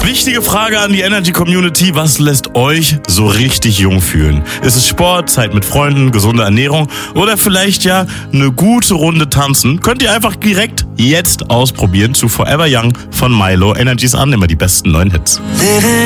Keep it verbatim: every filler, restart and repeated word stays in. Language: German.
Wichtige Frage an die Energy Community: Was lässt euch so richtig jung fühlen? Ist es Sport, Zeit mit Freunden, gesunde Ernährung oder vielleicht ja eine gute Runde tanzen? Könnt ihr einfach direkt jetzt ausprobieren zu Forever Young von Milo. Energies an, immer die besten neuen Hits.